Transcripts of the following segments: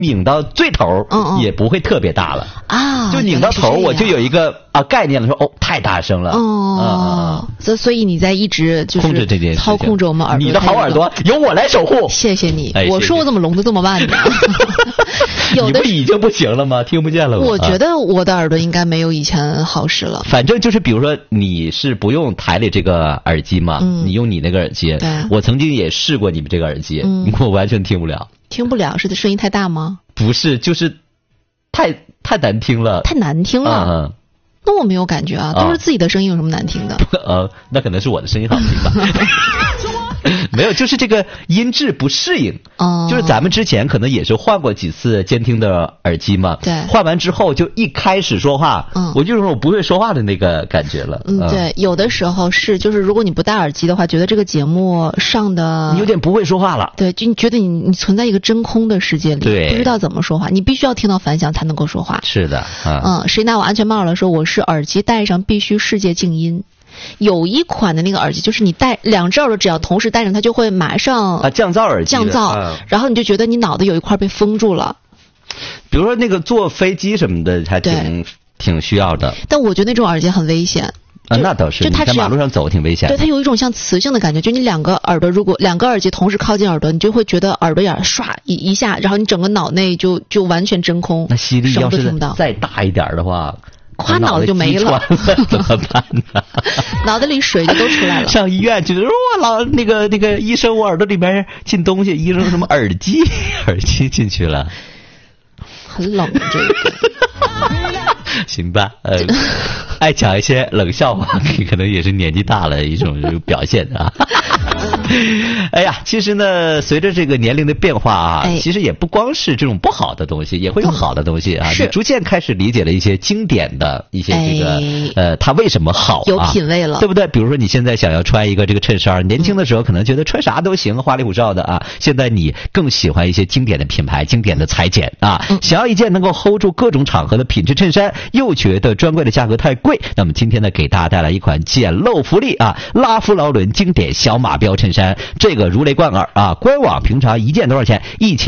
拧到最头也不会特别大了啊， 就拧到头我就有一个概念了，说太大声了所以你在一直就是控制这件事情， 操控着我们耳朵。 你的好耳朵由我来守护。 谢谢你， 谢谢我说我怎么聋得这么慢呢？ 你不已经不行了吗？听不见了吗？ 我觉得我的耳朵应该没有以前好使了。 反正就是比如说你是不用台里这个耳机嘛，你用你那个耳机。 对， 我曾经也试过你们这个耳机，我完全听不了。 听不了是声音太大吗？ 不是，就是太难听了。 太难听了。那我没有感觉啊，都是自己的声音，有什么难听的？ 那可能是我的声音好听吧。没有，就是这个音质不适应。就是咱们之前可能也是换过几次监听的耳机嘛。 对。 换完之后就一开始说话，我就是我不会说话的那个感觉了。 对，有的时候就是如果你不戴耳机的话，觉得这个节目上的你有点不会说话了。 对，就你觉得你存在一个真空的世界里， 对， 不知道怎么说话，你必须要听到反响才能够说话。 是的。 谁拿我安全帽了？说我是耳机戴上必须世界静音。有一款的那个耳机，就是你戴两只耳朵只要同时戴上，它就会马上降噪耳机， 降噪，然后你就觉得你脑袋有一块被封住了。 比如说那个坐飞机什么的，还挺需要的。 但我觉得那种耳机很危险。 那倒是，你在马路上走挺危险的。 对，它有一种像磁性的感觉，就你两个耳朵，如果两个耳机同时靠近耳朵，你就会觉得耳朵眼唰一下，然后你整个脑内就完全真空， 那吸力要是再大一点的话， 夸脑袋就没了， 怎么办呢？ 脑袋里水就都出来了。 上医院就是说那个医生，我耳朵里边进东西，医生什么耳机进去了， 很冷这个。 行吧，爱讲一些冷笑话，可能也是年纪大了一种表现啊。哎呀，其实呢，随着这个年龄的变化啊，其实也不光是这种不好的东西，也会有好的东西啊。你逐渐开始理解了一些经典的一些这个它为什么好， 有品位了， 对不对？比如说你现在想要穿一个这个衬衫，年轻的时候可能觉得穿啥都行，花里胡哨的啊。现在你更喜欢一些经典的品牌、经典的裁剪啊。想要一件能够 hold 住各种场合的品质衬衫，又觉得专柜的价格太贵，那么今天呢，给大家带来一款捡漏福利啊，拉夫劳伦经典小马标衬衫，这个如雷贯耳啊！官网平常一件多少钱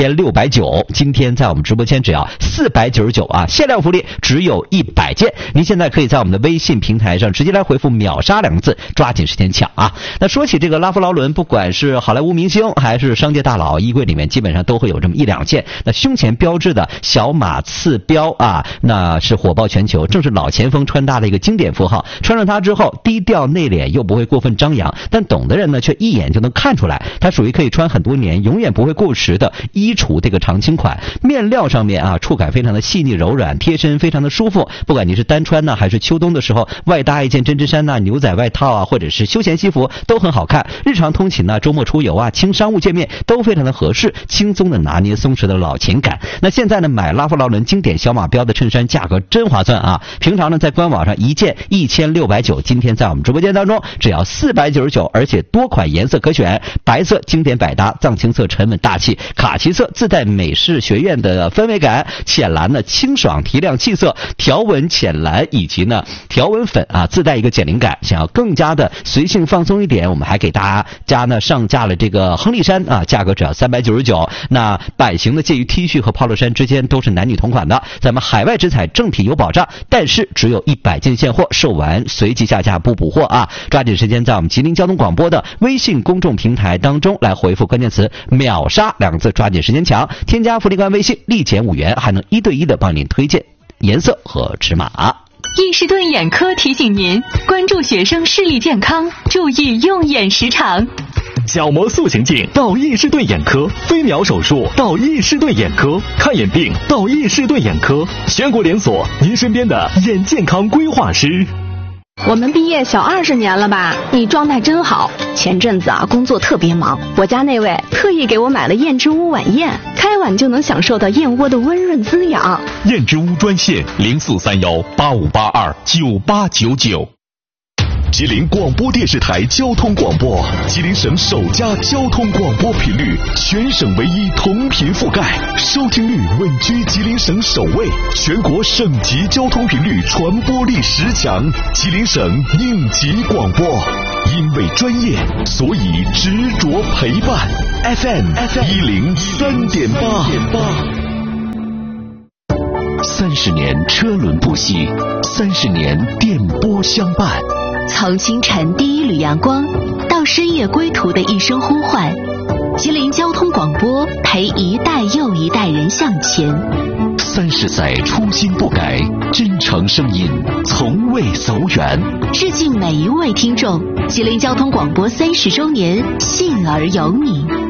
？1690，今天在我们直播间只要499啊！限量福利只有100件，您现在可以在我们的微信平台上直接来回复秒杀2个字，抓紧时间抢啊！那说起这个拉夫劳伦，不管是好莱坞明星还是商界大佬，衣柜里面基本上都会有这么1-2件。那胸前标志的小马刺标啊，那是火爆全球，正是老前锋穿搭的一个经典符号。穿上它之后，低调内敛又不会过分张扬，但懂的人呢却一眼就能看出来，它属于可以穿很多年，永远不会过时的衣橱这个常青款。面料上面啊，触感非常的细腻柔软，贴身非常的舒服。不管你是单穿呢，还是秋冬的时候外搭一件针织衫呐、牛仔外套啊，或者是休闲西服都很好看。日常通勤啊、周末出游啊、轻商务见面都非常的合适，轻松的拿捏松弛的老情感。那现在呢，买拉夫劳伦经典小马标的衬衫价格真划算啊！平常呢在官网上一件1690，今天在我们直播间当中只要499，而且多款颜色可选，白色经典百搭，藏青色沉稳大气，卡其色自带美式学院的氛围感，浅蓝呢清爽提亮气色，条纹浅蓝以及呢条纹粉啊，自带一个减龄感。想要更加的随性放松一点，我们还给大家呢上架了这个亨利衫啊，价格只要399。那版型呢介于 T 恤和 Polo 衫之间，都是男女同款的，咱们海外直采正品有保障，但是只有100件现货，售完随即下架不补货啊！抓紧时间在我们吉林交通广播的微信公众平台当中来回复关键词秒杀2个字，抓紧时间抢，添加福利官微信立减5元，还能1对1的帮您推荐颜色和尺码。 易士顿眼科提醒您关注学生视力健康，注意用眼时长。 角膜塑形镜到易士顿眼科，飞秒手术到易士顿眼科，看眼病到易士顿眼科，全国连锁，您身边的眼健康规划师。 我们毕业小20年了吧？你状态真好。前阵子啊，工作特别忙，我家那位特意给我买了燕之屋晚宴，开碗就能享受到燕窝的温润滋养。 燕之屋专线043185829899。吉林广播电视台交通广播，吉林省首家交通广播频率，全省唯一同频覆盖，收听率稳居吉林省首位，全国省级交通频率传播力10强，吉林省应急广播。因为专业，所以执着陪伴。FM 103.8。 30年车轮不息，30年电波相伴。 从清晨第一缕阳光到深夜归途的一声呼唤，吉林交通广播陪一代又一代人向前。 30载初心不改，真诚声音从未走远。 致敬每一位听众，吉林交通广播30周年，幸而有你。